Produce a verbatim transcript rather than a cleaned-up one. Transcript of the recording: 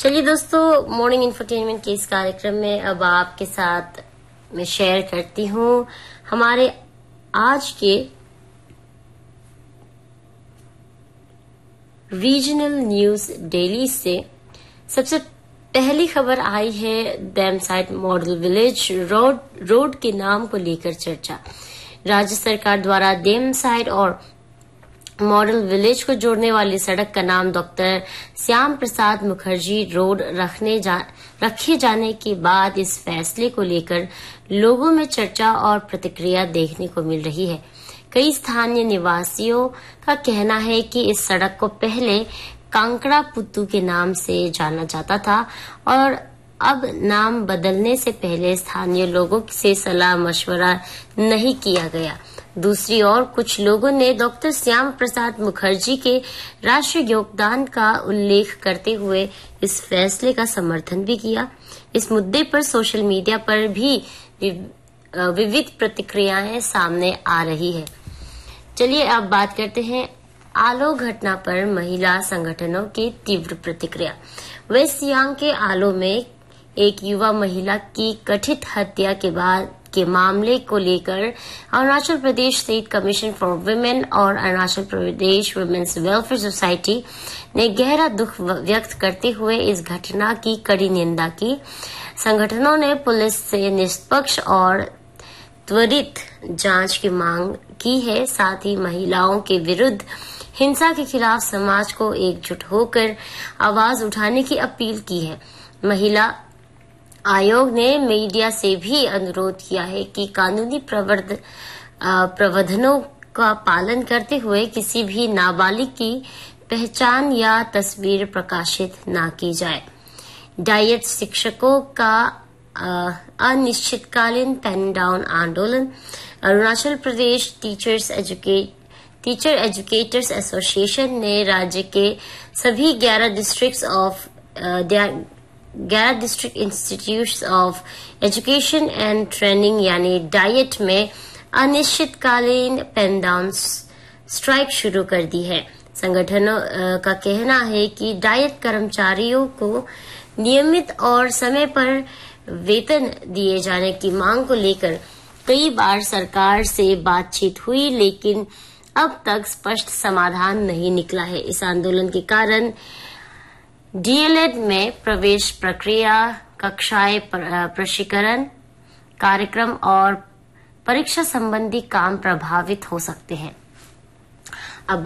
चलिए दोस्तों, morning infotainment के इस कार्यक्रम में अब आपके साथ मैं शेयर करती हूँ हमारे आज के रीजनल न्यूज डेली से। सबसे पहली खबर आई है dam side model village road road के नाम को लेकर चर्चा। राज्य सरकार द्वारा डैम साइड और मॉडल विलेज को जोड़ने वाली सड़क का नाम डॉक्टर श्याम प्रसाद मुखर्जी रोड रखने जा, रखे जाने के बाद इस फैसले को लेकर लोगों में चर्चा और प्रतिक्रिया देखने को मिल रही है। कई स्थानीय निवासियों का कहना है कि इस सड़क को पहले कांकड़ा पुत्तू के नाम से जाना जाता था और अब नाम बदलने से पहले स्थानीय लोगों से सलाह मशवरा नहीं किया गया। दूसरी ओर कुछ लोगों ने डॉक्टर श्याम प्रसाद मुखर्जी के राष्ट्रीय योगदान का उल्लेख करते हुए इस फैसले का समर्थन भी किया। इस मुद्दे पर सोशल मीडिया पर भी विविध प्रतिक्रियाएं सामने आ रही है। चलिए अब बात करते हैं आलो घटना पर महिला संगठनों की तीव्र प्रतिक्रिया। वेस्ट सियांग के आलो में एक युवा महिला की कथित हत्या के बाद के मामले को लेकर Arunachal Pradesh state commission for women और Arunachal Pradesh women's welfare society ने गहरा दुख व्यक्त करते हुए इस घटना की कड़ी निंदा की। संगठनों ने पुलिस से निष्पक्ष और त्वरित जांच की मांग की है। साथ ही महिलाओं के विरुद्ध हिंसा के खिलाफ समाज को एकजुट होकर आवाज उठाने की अपील की है। महिला आयोग ने मीडिया से भी अनुरोध किया है कि कानूनी प्रावधानों का पालन करते हुए किसी भी नाबालिग की पहचान या तस्वीर प्रकाशित न की जाए। डाइट शिक्षकों का अनिश्चितकालीन पेन डाउन आंदोलन। Arunachal Pradesh teachers educate teacher educators association ने राज्य के सभी ग्यारह डिस्ट्रिक्ट्स ऑफ ग्यारह district institutes of education and training यानी डाइट में अनिश्चितकालीन पेन डाउन स्ट्राइक शुरू कर दी है। संगठनों का कहना है कि डाइट कर्मचारियों को नियमित और समय पर वेतन दिए जाने की मांग को लेकर कई बार सरकार से बातचीत हुई, लेकिन अब तक स्पष्ट समाधान नहीं निकला है। इस आंदोलन के कारण डीएलएड में प्रवेश प्रक्रिया, कक्षाएं, प्रशिक्षण कार्यक्रम और परीक्षा संबंधी काम प्रभावित हो सकते हैं।